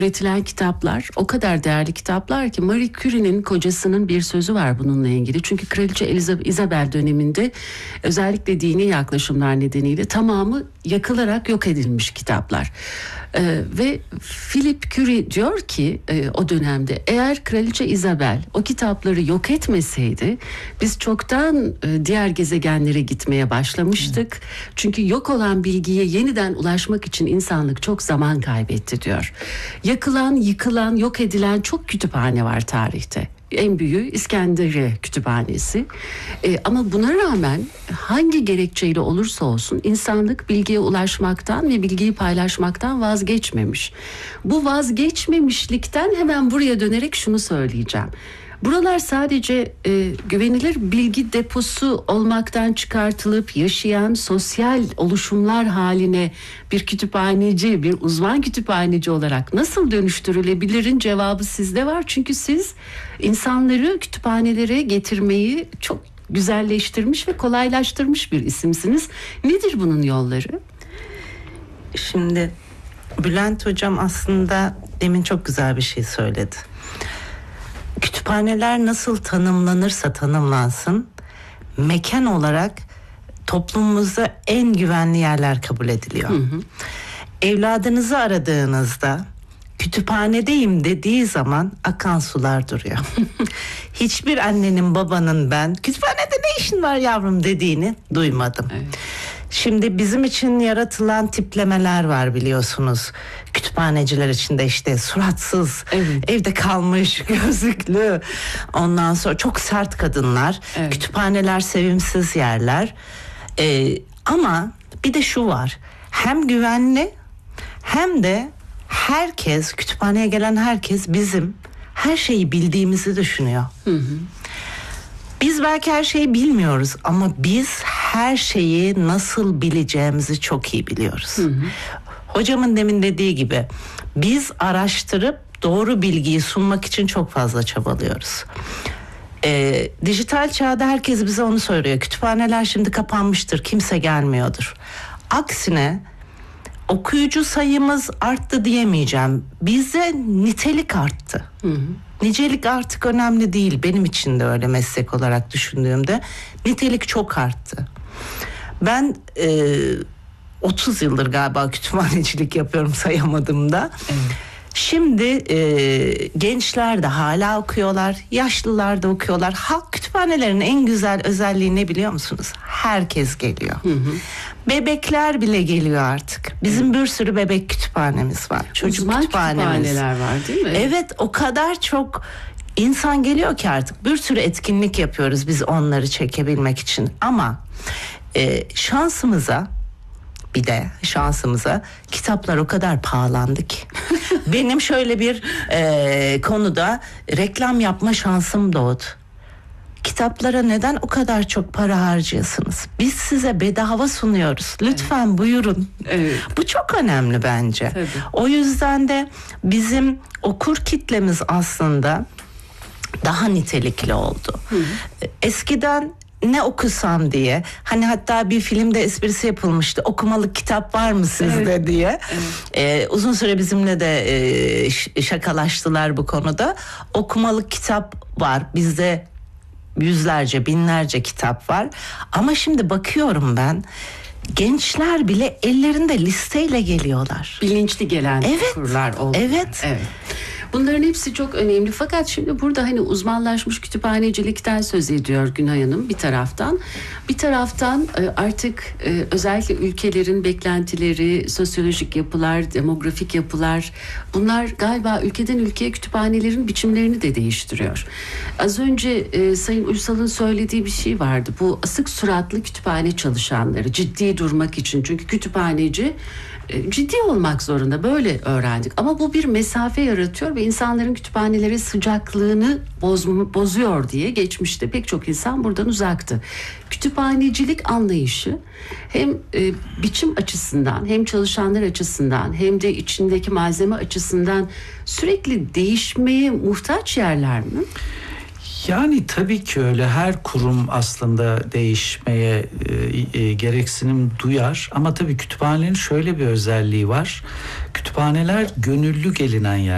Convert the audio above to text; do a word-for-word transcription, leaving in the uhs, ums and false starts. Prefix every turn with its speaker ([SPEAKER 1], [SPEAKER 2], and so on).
[SPEAKER 1] üretilen kitaplar o kadar değerli kitaplar ki Marie Curie'nin kocasının bir sözü var bununla ilgili. Çünkü Kraliçe Elizabeth, Isabel döneminde özellikle dini yaklaşımlar nedeniyle tamamı yakılarak yok edilmiş kitaplar. Ee, ve Philip Curie diyor ki e, o dönemde eğer Kraliçe Isabel o kitapları yok etmeseydi biz çoktan e, diğer gezegenlere gitmeye başlamıştık. Hmm. Çünkü yok olan bilgiye yeniden ulaşmak için insanlık çok zaman kaybetti diyor. Yakılan, yıkılan, yok edilen çok kütüphane var tarihte. En büyüğü İskenderiye Kütüphanesi. Ee, ama buna rağmen hangi gerekçeyle olursa olsun insanlık bilgiye ulaşmaktan ve bilgiyi paylaşmaktan vazgeçmemiş. Bu vazgeçmemişlikten hemen buraya dönerek şunu söyleyeceğim. Buralar sadece e, güvenilir bilgi deposu olmaktan çıkartılıp yaşayan sosyal oluşumlar haline bir kütüphaneci, bir uzman kütüphaneci olarak nasıl dönüştürülebilirin cevabı sizde var. Çünkü siz insanları kütüphanelere getirmeyi çok güzelleştirmiş ve kolaylaştırmış bir isimsiniz. Nedir bunun yolları?
[SPEAKER 2] Şimdi Bülent Hocam aslında demin çok güzel bir şey söyledi. Kütüphaneler nasıl tanımlanırsa tanımlansın, mekan olarak toplumumuzda en güvenli yerler kabul ediliyor. Hı hı. Evladınızı aradığınızda kütüphanedeyim dediği zaman akan sular duruyor. Hiçbir annenin babanın ben kütüphanede ne işin var yavrum dediğini duymadım. Evet. Şimdi bizim için yaratılan tiplemeler var biliyorsunuz. Kütüphaneciler içinde işte suratsız, evet. evde kalmış, gözlüklü, ondan sonra çok sert kadınlar. Evet. Kütüphaneler sevimsiz yerler. Ee, ama bir de şu var. Hem güvenli hem de herkes, kütüphaneye gelen herkes bizim her şeyi bildiğimizi düşünüyor. Hı hı. Biz belki her şeyi bilmiyoruz ama biz her şeyi nasıl bileceğimizi çok iyi biliyoruz. Hı hı. Hocamın demin dediği gibi biz araştırıp doğru bilgiyi sunmak için çok fazla çabalıyoruz. Ee, dijital çağda herkes bize onu söylüyor. Kütüphaneler şimdi kapanmıştır, kimse gelmiyordur. Aksine okuyucu sayımız arttı diyemeyeceğim. Bizde nitelik arttı. Hı hı. Nicelik artık önemli değil. Benim için de öyle meslek olarak düşündüğümde. Nitelik çok arttı. Ben e, otuz yıldır galiba kütüphanecilik yapıyorum sayamadım da. Evet. Şimdi e, gençler de hala okuyorlar. Yaşlılar da okuyorlar. Halk kütüphanelerinin en güzel özelliği ne biliyor musunuz? Herkes geliyor. Hı hı. Bebekler bile geliyor artık. Bizim bir sürü bebek kütüphanemiz var. Çocuk
[SPEAKER 1] Uzman
[SPEAKER 2] kütüphanemiz.
[SPEAKER 1] kütüphaneler var değil mi?
[SPEAKER 2] Evet, o kadar çok insan geliyor ki artık. Bir sürü etkinlik yapıyoruz biz onları çekebilmek için. Ama e, şansımıza bir de şansımıza kitaplar o kadar pahalandı ki. Benim şöyle bir e, konuda reklam yapma şansım doğdu. Kitaplara neden o kadar çok para harcıyorsunuz? Biz size bedava sunuyoruz. Lütfen evet. buyurun. Evet. Bu çok önemli bence. Tabii. O yüzden de bizim okur kitlemiz aslında daha nitelikli oldu. Hı. Eskiden ne okusam diye, hani hatta bir filmde esprisi yapılmıştı, okumalık kitap var mı sizde evet. diye. Evet. Ee, uzun süre bizimle de e, şakalaştılar bu konuda. Okumalık kitap var bizde, yüzlerce binlerce kitap var ama şimdi bakıyorum ben, gençler bile ellerinde listeyle geliyorlar.
[SPEAKER 1] Bilinçli gelen
[SPEAKER 2] evet.
[SPEAKER 1] okurlar oldu.
[SPEAKER 2] Evet.
[SPEAKER 1] Evet. Bunların hepsi çok önemli. Fakat şimdi burada hani uzmanlaşmış kütüphanecilikten söz ediyor Günay Hanım bir taraftan. Bir taraftan artık özellikle ülkelerin beklentileri, sosyolojik yapılar, demografik yapılar, bunlar galiba ülkeden ülkeye kütüphanelerin biçimlerini de değiştiriyor. Az önce e, Sayın Uysal'ın söylediği bir şey vardı. Bu asık suratlı kütüphane çalışanları ciddi durmak için. Çünkü kütüphaneci ciddi olmak zorunda, böyle öğrendik. Ama bu bir mesafe yaratıyor ve insanların kütüphanelere sıcaklığını boz, bozuyor diye geçmişte pek çok insan buradan uzaktı. Kütüphanecilik anlayışı hem e, biçim açısından, hem çalışanlar açısından, hem de içindeki malzeme açısından sürekli değişmeye muhtaç yerler mi?
[SPEAKER 3] Yani tabii ki öyle, her kurum aslında değişmeye e, e, gereksinim duyar ama tabii kütüphanelerin şöyle bir özelliği var. Kütüphaneler gönüllü gelinen yer.